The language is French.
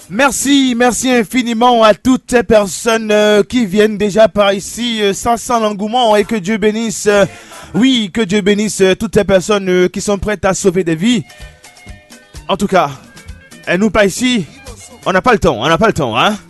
Merci, merci infiniment à toutes ces personnes qui viennent déjà par ici sans l'engouement et que Dieu bénisse. Oui, que Dieu bénisse toutes ces personnes qui sont prêtes à sauver des vies. En tout cas, et nous pas ici, on n'a pas le temps, hein.